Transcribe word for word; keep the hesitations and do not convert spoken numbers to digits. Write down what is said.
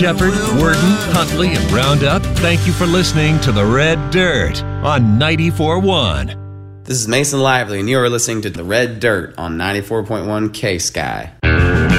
Shepherd, Worden, Huntley, and Roundup, thank you for listening to The Red Dirt on ninety-four point one. This is Mason Lively, and you are listening to The Red Dirt on ninety-four point one K-Sky.